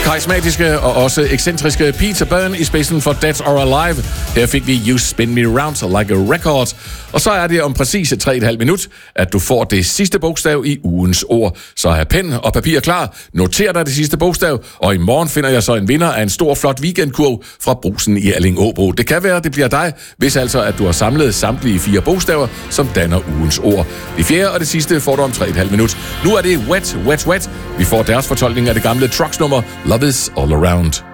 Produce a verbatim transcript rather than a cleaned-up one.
Karismatiske og også ekscentriske Peter Byrne i spidsen for Dead or Alive. Her fik vi You Spin Me Round Like a Record. Og så er det om præcis tre komma fem minut, at du får det sidste bogstav i ugens ord. Så have pen og papir klar, noter dig det sidste bogstav, og i morgen finder jeg så en vinder af en stor, flot weekendkurv fra Brugsen i Alling-Åbro. Det kan være, det bliver dig, hvis altså, at du har samlet samtlige fire bogstaver, som danner ugens ord. Det fjerde og det sidste får du om tre komma fem minut. Nu er det Wet, Wet, Wet. Vi får deres fortolkning af det gamle Trucks-nummer Love Is All Around.